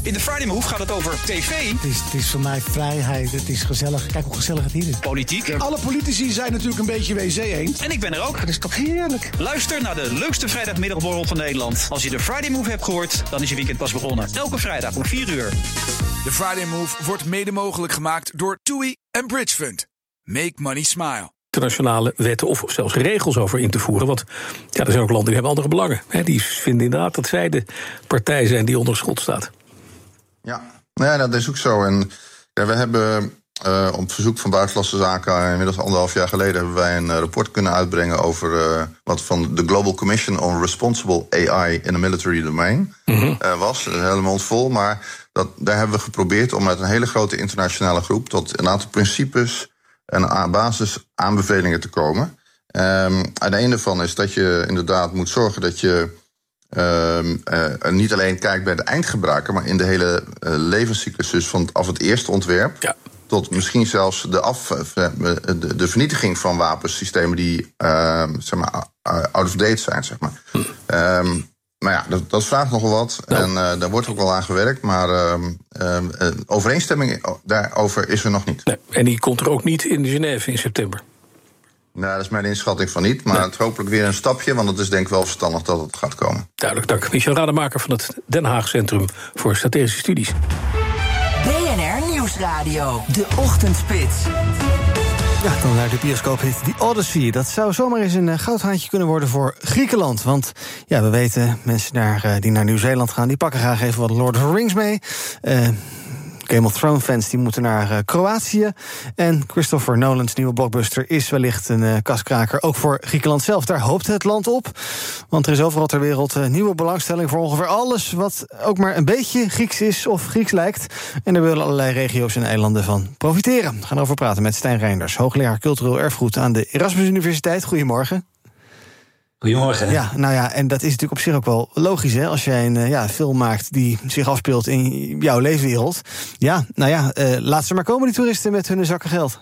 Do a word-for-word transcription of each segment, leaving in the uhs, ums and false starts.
In de Friday Move gaat het over tv. Het is, het is voor mij vrijheid, het is gezellig. Kijk hoe gezellig het hier is. Politiek. Alle politici zijn natuurlijk een beetje W C-eend. En ik ben er ook. Dat is toch heerlijk. Luister naar de leukste vrijdagmiddagborrel van Nederland. Als je de Friday Move hebt gehoord, dan is je weekend pas begonnen. Elke vrijdag om vier uur. De Friday Move wordt mede mogelijk gemaakt door TUI en Bridge Fund. Make money smile. Internationale wetten of zelfs regels over in te voeren. Want ja, er zijn ook landen die hebben andere belangen. He, die vinden inderdaad dat zij de partij zijn die onder schot staat. Ja, ja, dat is ook zo. En ja, we hebben uh, op verzoek van Buitenlandse Zaken, inmiddels anderhalf jaar geleden, hebben wij een uh, rapport kunnen uitbrengen over uh, wat van de Global Commission on Responsible A I in the Military Domain mm-hmm. uh, was. Helemaal mond vol, maar dat, daar hebben we geprobeerd om met een hele grote internationale groep tot een aantal principes en aan basis aanbevelingen te komen. Um, en een daarvan is dat je inderdaad moet zorgen dat je uh, uh, niet alleen kijkt bij de eindgebruiker, maar in de hele uh, levenscyclus, dus van af het eerste ontwerp ja. tot misschien zelfs de, af, de, de vernietiging van wapensystemen die uh, zeg maar, out of date zijn, zeg maar. Hm. Um, Maar ja, dat, dat vraagt nogal wat. Nou. En uh, daar wordt ook wel aan gewerkt. Maar uh, uh, uh, overeenstemming daarover is er nog niet. Nee, en die komt er ook niet in Genève in september? Nou, dat is mijn inschatting van niet. Maar nee. Het is hopelijk weer een stapje. Want het is denk ik wel verstandig dat het gaat komen. Duidelijk, dank. Michel Rademaker van het Den Haag Centrum voor Strategische Studies. B N R Nieuwsradio. De Ochtendspits. Ja, dan naar de bioscoophit The Odyssey. Dat zou zomaar eens een goudhaantje kunnen worden voor Griekenland. Want ja, we weten, mensen naar, die naar Nieuw-Zeeland gaan, die pakken graag even wat Lord of the Rings mee. Uh, Game of Thrones fans die moeten naar uh, Kroatië. En Christopher Nolan's nieuwe blockbuster is wellicht een uh, kaskraker. Ook voor Griekenland zelf. Daar hoopt het land op. Want er is overal ter wereld uh, nieuwe belangstelling voor ongeveer alles wat ook maar een beetje Grieks is of Grieks lijkt. En daar willen allerlei regio's en eilanden van profiteren. We gaan erover praten met Stijn Reinders, hoogleraar cultureel erfgoed aan de Erasmus Universiteit. Goedemorgen. Goedemorgen. Ja, nou ja, en dat is natuurlijk op zich ook wel logisch, hè? Als jij een ja, film maakt die zich afspeelt in jouw leefwereld. Ja, nou ja, uh, laat ze maar komen, die toeristen met hun zakken geld.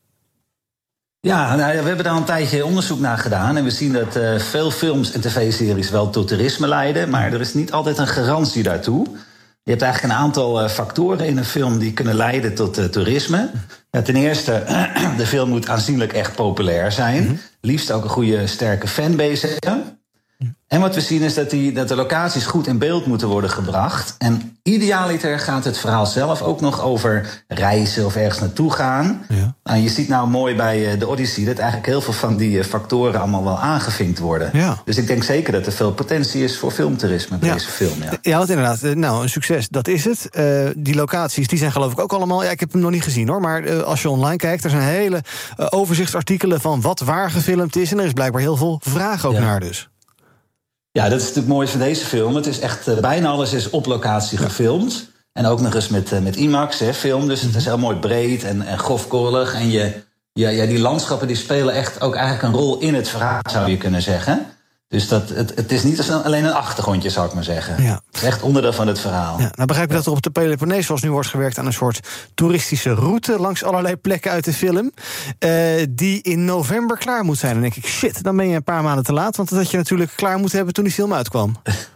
Ja, nou ja, we hebben daar een tijdje onderzoek naar gedaan. En we zien dat uh, veel films en tv-series wel tot toerisme leiden. Maar er is niet altijd een garantie daartoe. Je hebt eigenlijk een aantal uh, factoren in een film die kunnen leiden tot uh, toerisme. Ja, ten eerste, de film moet aanzienlijk echt populair zijn. Mm-hmm. Liefst ook een goede, sterke fanbase hebben. En wat we zien is dat, die, dat de locaties goed in beeld moeten worden gebracht. En idealiter gaat het verhaal zelf ook nog over reizen of ergens naartoe gaan. Ja. Nou, je ziet nou mooi bij de Odyssey dat eigenlijk heel veel van die factoren allemaal wel aangevinkt worden. Ja. Dus ik denk zeker dat er veel potentie is voor filmtoerisme bij ja. deze film. Ja. ja, want inderdaad, nou, een succes, dat is het. Uh, die locaties, die zijn geloof ik ook allemaal, ja, ik heb hem nog niet gezien hoor, maar uh, als je online kijkt, er zijn hele uh, overzichtsartikelen van wat waar gefilmd is. En er is blijkbaar heel veel vraag ook ja. naar dus. Ja, dat is natuurlijk mooi van deze film. Het is echt, uh, bijna alles is op locatie ja. gefilmd. En ook nog eens met, uh, met IMAX, hè, film. Dus het is heel mooi breed en, en grofkorrelig. En je, ja, ja, die landschappen die spelen echt ook eigenlijk een rol in het verhaal, zou je kunnen zeggen. Dus dat, het, het is niet alleen een achtergrondje, zou ik maar zeggen. Ja. Het is echt onderdeel van het verhaal. Ja, nou begrijp ik dat er op de Peloponnees, zoals nu wordt gewerkt aan een soort toeristische route langs allerlei plekken uit de film, uh, die in november klaar moet zijn. Dan denk ik, shit, dan ben je een paar maanden te laat, want dat had je natuurlijk klaar moeten hebben toen die film uitkwam.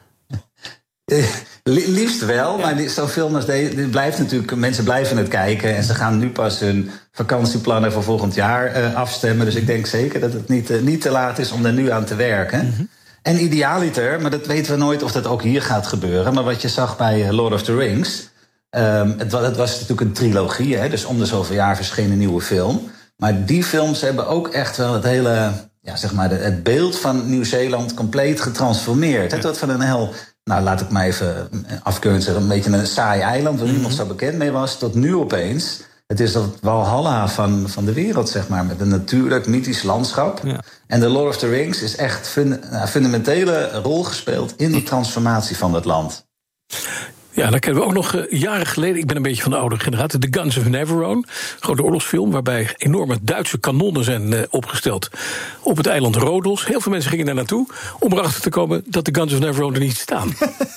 Liefst wel, maar zo'n film als deze blijft natuurlijk, mensen blijven het kijken en ze gaan nu pas hun vakantieplannen voor volgend jaar uh, afstemmen. Dus ik denk zeker dat het niet, uh, niet te laat is om er nu aan te werken. Mm-hmm. En idealiter, maar dat weten we nooit of dat ook hier gaat gebeuren. Maar wat je zag bij Lord of the Rings, um, het, het was natuurlijk een trilogie, hè, dus om de zoveel jaar verscheen een nieuwe film. Maar die films hebben ook echt wel het hele, ja, zeg maar, het beeld van Nieuw-Zeeland compleet getransformeerd. Het wordt van een heel, nou laat ik maar even afkeurend zeggen, een beetje een saai eiland waar niemand zo bekend mee was, tot nu opeens. Het is dat Walhalla van, van de wereld, zeg maar, met een natuurlijk mythisch landschap. Ja. En The Lord of the Rings is echt fund, nou, fundamentele rol gespeeld in die transformatie van dat land. Ja, dan kennen we ook nog uh, jaren geleden, ik ben een beetje van de oudere generatie, The Guns of Navarone, grote oorlogsfilm waarbij enorme Duitse kanonnen zijn uh, opgesteld op het eiland Rodos. Heel veel mensen gingen daar naartoe om erachter te komen dat de Guns of Navarone er niet staan.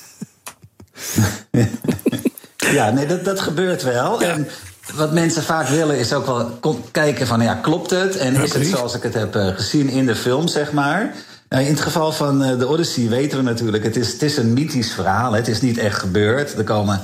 Ja, nee, dat, dat gebeurt wel. Ja. En wat mensen vaak willen is ook wel kijken van, ja, klopt het? En is het zoals ik het heb uh, gezien in de film, zeg maar? Nou, in het geval van uh, de Odyssey weten we natuurlijk, het is, het is een mythisch verhaal. Het is niet echt gebeurd. Er komen